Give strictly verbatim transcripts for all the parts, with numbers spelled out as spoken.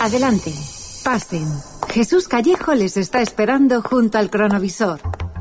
Adelante, pasen. Jesús Callejo les está esperando junto al cronovisor.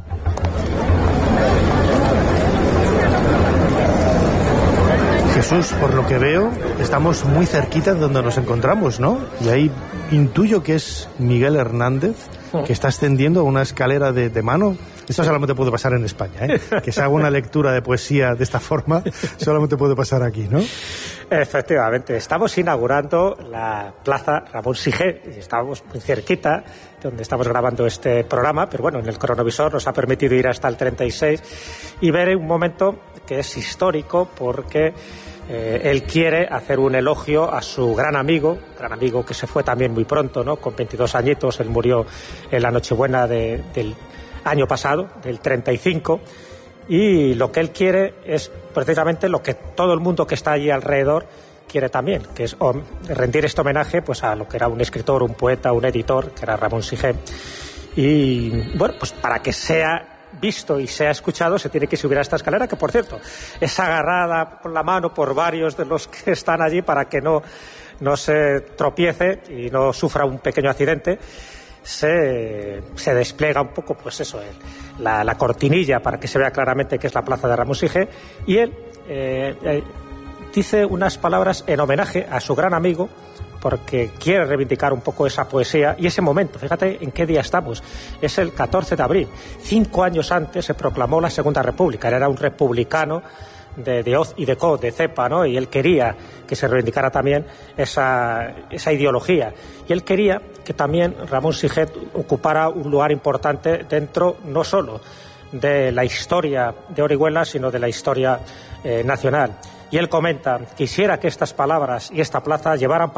Jesús, por lo que veo, estamos muy cerquita de donde nos encontramos, ¿no? Y ahí intuyo que es Miguel Hernández, que está ascendiendo una escalera de, de mano. Esto solamente puede pasar en España, ¿eh? Que se haga una lectura de poesía de esta forma, solamente puede pasar aquí, ¿no? Efectivamente, estamos inaugurando la Plaza Ramón Sige, estamos muy cerquita de donde estamos grabando este programa, pero bueno, en el cronovisor nos ha permitido ir hasta el treinta y seis y ver un momento que es histórico porque eh, él quiere hacer un elogio a su gran amigo, gran amigo que se fue también muy pronto, ¿no? Con veintidós añitos, él murió en la Nochebuena de, del año pasado, del treinta y cinco, y lo que él quiere es precisamente lo que todo el mundo que está allí alrededor quiere también, que es rendir este homenaje pues a lo que era un escritor, un poeta, un editor, que era Ramón Sige. Y bueno, pues para que sea visto y sea escuchado se tiene que subir a esta escalera, que por cierto es agarrada con la mano por varios de los que están allí para que no, no se tropiece y no sufra un pequeño accidente. Se, se despliega un poco, pues eso, el, la, la cortinilla para que se vea claramente que es la plaza de Ramón Sige, y él eh, eh, dice unas palabras en homenaje a su gran amigo, porque quiere reivindicar un poco esa poesía y ese momento. Fíjate en qué día estamos, es el catorce de abril, cinco años antes se proclamó la Segunda República, él era un republicano de, de hoz y de co, de cepa, ¿no? Y él quería que se reivindicara también esa, esa ideología. Y él quería que también Ramón Sige ocupara un lugar importante dentro, no solo de la historia de Orihuela, sino de la historia eh, nacional. Y él comenta, quisiera que estas palabras y esta plaza llevaran